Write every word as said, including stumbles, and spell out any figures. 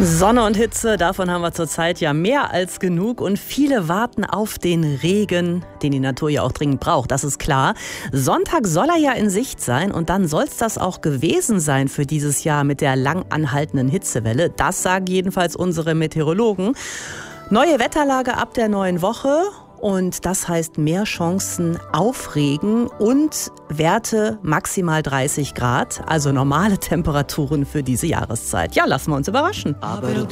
Sonne und Hitze, davon haben wir zurzeit ja mehr als genug und viele warten auf den Regen, den die Natur ja auch dringend braucht, das ist klar. Sonntag soll er ja in Sicht sein und dann soll es das auch gewesen sein für dieses Jahr mit der lang anhaltenden Hitzewelle. Das sagen jedenfalls unsere Meteorologen. Neue Wetterlage ab der neuen Woche. Und das heißt mehr Chancen auf Regen und Werte maximal dreißig Grad, also normale Temperaturen für diese Jahreszeit. Ja, lassen wir uns überraschen. Aber